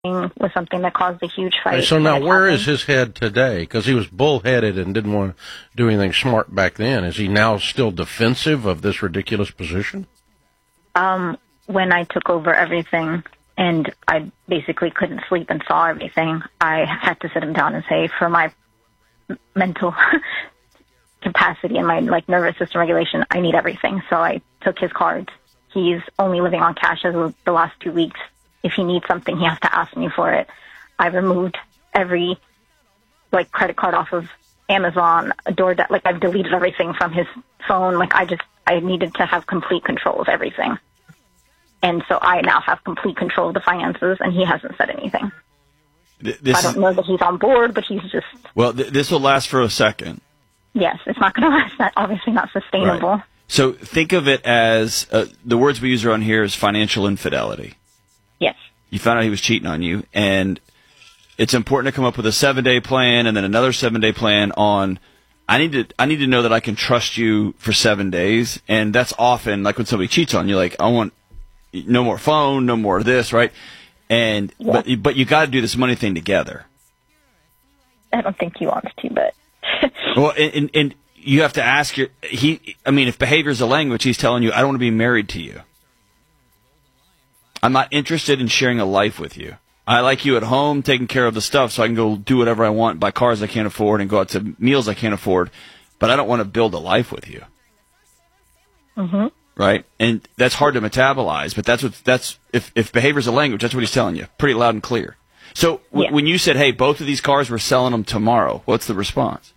was something that caused a huge fight. So now where is his head today? Because he was bullheaded and didn't want to do anything smart back then. Is he now still defensive of this ridiculous position? When I took over everything and I basically couldn't sleep and saw everything, I had to sit him down and say, for my mental capacity and my nervous system regulation, I need everything. So I took his cards. He's only living on cash as of the last 2 weeks. If he needs something, he has to ask me for it. I removed every credit card off of Amazon, DoorDash. I've deleted everything from his phone. I needed to have complete control of everything. And so I now have complete control of the finances, and he hasn't said anything. I don't know that he's on board, but he's just... Well, this will last for a second. Yes, it's not going to last. That's obviously not sustainable. Right. So think of it as, the words we use around here is financial infidelity. Yes. You found out he was cheating on you, and it's important to come up with a 7-day plan and then another 7-day plan on, I need to know that I can trust you for 7 days. And that's often when somebody cheats on you, I want no more phone, no more of this, right? And yeah. But you got to do this money thing together. I don't think he wants to, but well, and you have to ask if behavior is a language, he's telling you, I don't want to be married to you. I'm not interested in sharing a life with you. I like you at home, taking care of the stuff, so I can go do whatever I want, buy cars I can't afford, and go out to meals I can't afford. But I don't want to build a life with you. Mm-hmm. Right? And that's hard to metabolize, but if behavior is a language, that's what he's telling you, pretty loud and clear. So when you said, hey, both of these cars, we're selling them tomorrow, what's the response?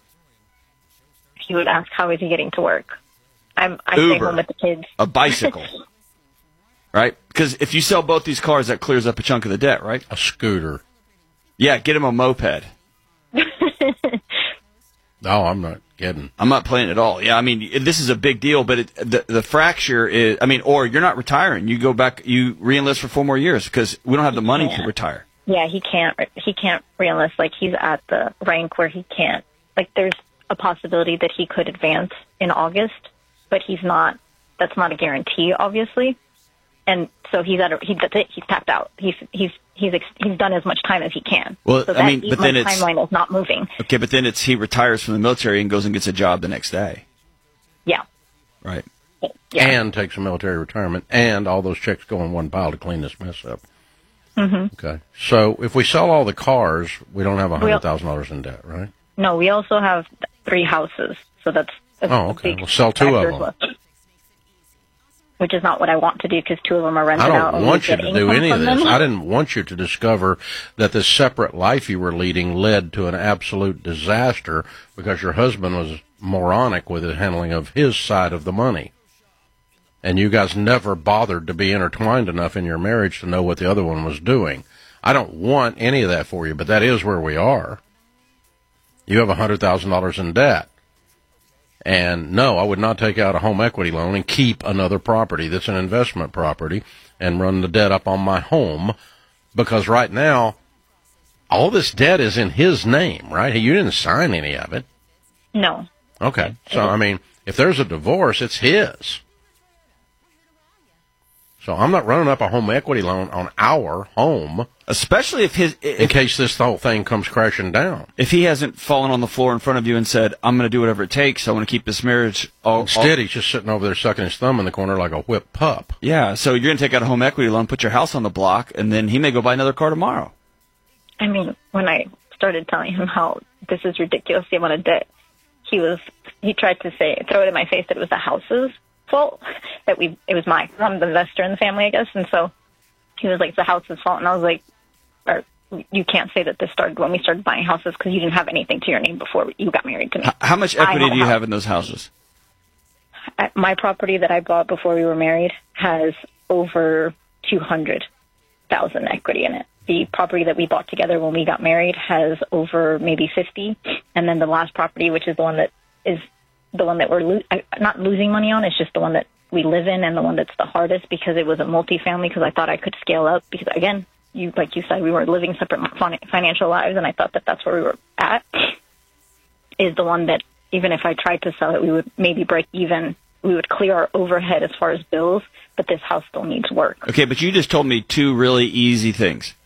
He would ask, how is he getting to work? I stay home with the kids. A bicycle. Right? Because if you sell both these cars, that clears up a chunk of the debt, right? A scooter. Yeah, get him a moped. No, I'm not kidding. I'm not playing at all. Yeah, this is a big deal, but the fracture is, or you're not retiring. You go back, you re-enlist for 4 more years because we don't have the money to retire. Yeah, he can't re-enlist. He's at the rank where he can't. There's a possibility that he could advance in August, but he's not. That's not a guarantee, obviously. And so he's tapped out. He's done as much time as he can. Well, so but then timeline is not moving. Okay, but then he retires from the military and goes and gets a job the next day. Yeah. Right. Yeah. And takes a military retirement, and all those checks go in one pile to clean this mess up. Mm-hmm. Okay. So if we sell all the cars, we don't have $100,000 in debt, right? No, we also have 3 houses, so that's okay. We'll sell 2 of them. Left. Which is not what I want to do because 2 of them are rented out. I don't want you to do any of this. I didn't want you to discover that this separate life you were leading led to an absolute disaster because your husband was moronic with the handling of his side of the money. And you guys never bothered to be intertwined enough in your marriage to know what the other one was doing. I don't want any of that for you, but that is where we are. You have $100,000 in debt. And no, I would not take out a home equity loan and keep another property that's an investment property and run the debt up on my home because right now, all this debt is in his name, right? You didn't sign any of it. No. Okay. So, if there's a divorce, it's his. So I'm not running up a home equity loan on our home. Especially in case this whole thing comes crashing down. If he hasn't fallen on the floor in front of you and said, I'm going to do whatever it takes, I want to keep this marriage Instead, he's just sitting over there sucking his thumb in the corner like a whipped pup. Yeah, so you're going to take out a home equity loan, put your house on the block, and then he may go buy another car tomorrow. When I started telling him how this is ridiculous, the amount of debt, he tried to throw it in my face that it was the house's fault, that it was I'm the investor in the family, I guess, and so he was like, it's the house's fault, and I was like, you can't say that this started when we started buying houses because you didn't have anything to your name before you got married to me. How much equity do you have in those houses? My property that I bought before we were married has over $200,000 equity in it. The property that we bought together when we got married has over maybe 50, and then the last property, which is the one that we're not losing money on, it's just the one that we live in and the one that's the hardest because it was a multifamily because I thought I could scale up because, again, like you said, we were living separate financial lives, and I thought that that's where we were at, is the one that even if I tried to sell it, we would maybe break even. We would clear our overhead as far as bills, but this house still needs work. Okay, but you just told me 2 really easy things.